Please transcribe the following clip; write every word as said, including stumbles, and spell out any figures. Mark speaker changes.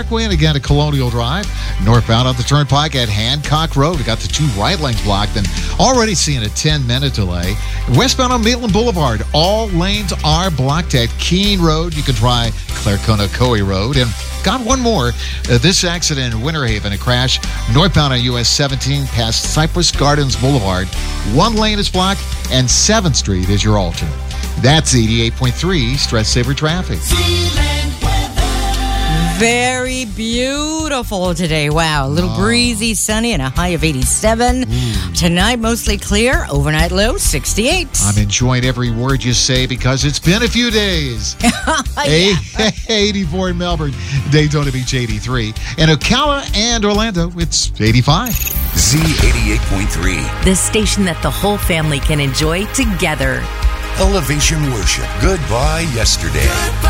Speaker 1: Parkway and again at Colonial Drive. Northbound on the Turnpike at Hancock Road. We got the two right lanes blocked and already seeing a ten-minute delay. Westbound on Maitland Boulevard, all lanes are blocked at Keene Road. You can try Clarkona-Coe Road. And got one more. Uh, this accident in Winter Haven, a crash northbound on U S seventeen past Cypress Gardens Boulevard. One lane is blocked and seventh Street is your alternate. That's eighty-eight point three Stress Saver Traffic.
Speaker 2: Very beautiful today. Wow. A little oh. breezy, sunny, and a high of eighty-seven. Mm. Tonight, mostly clear. Overnight low, sixty-eight.
Speaker 1: I'm enjoying every word you say because it's been a few days. yeah. eighty-four in Melbourne. Daytona Beach, eighty-three. And Ocala and Orlando, it's eighty-five.
Speaker 3: Z eighty-eight point three.
Speaker 4: The station that the whole family can enjoy together.
Speaker 3: Elevation Worship. Goodbye yesterday. Goodbye.